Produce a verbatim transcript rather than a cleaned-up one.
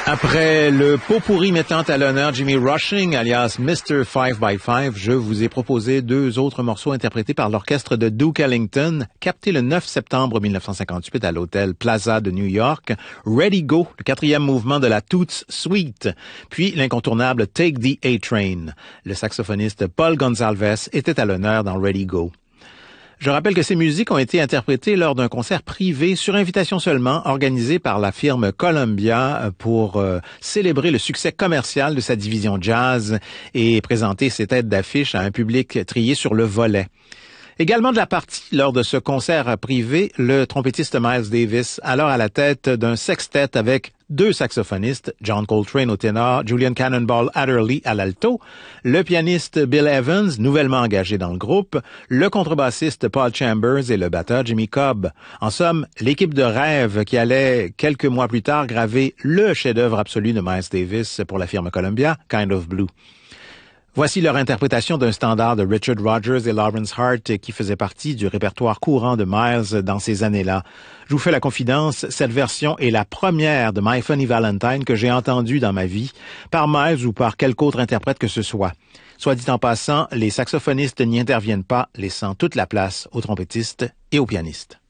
Après le pot pourri mettant à l'honneur Jimmy Rushing, alias mister five by five, je vous ai proposé deux autres morceaux interprétés par l'orchestre de Duke Ellington, capté le neuf septembre mille neuf cent cinquante-huit à l'hôtel Plaza de New York, Ready Go, le quatrième mouvement de la Toots Suite, puis l'incontournable Take the A-Train. Le saxophoniste Paul Gonsalves était à l'honneur dans Ready Go. Je rappelle que ces musiques ont été interprétées lors d'un concert privé sur invitation seulement, organisé par la firme Columbia pour euh, célébrer le succès commercial de sa division jazz et présenter ses têtes d'affiche à un public trié sur le volet. Également de la partie lors de ce concert privé, le trompettiste Miles Davis, alors à la tête d'un sextet avec deux saxophonistes, John Coltrane au ténor, Julian Cannonball Adderley à l'alto, le pianiste Bill Evans, nouvellement engagé dans le groupe, le contrebassiste Paul Chambers et le batteur Jimmy Cobb. En somme, l'équipe de rêve qui allait quelques mois plus tard graver le chef-d'œuvre absolu de Miles Davis pour la firme Columbia, Kind of Blue. Voici leur interprétation d'un standard de Richard Rodgers et Lawrence Hart qui faisait partie du répertoire courant de Miles dans ces années-là. Je vous fais la confidence, cette version est la première de My Funny Valentine que j'ai entendue dans ma vie, par Miles ou par quelque autre interprète que ce soit. Soit dit en passant, les saxophonistes n'y interviennent pas, laissant toute la place aux trompettistes et aux pianistes.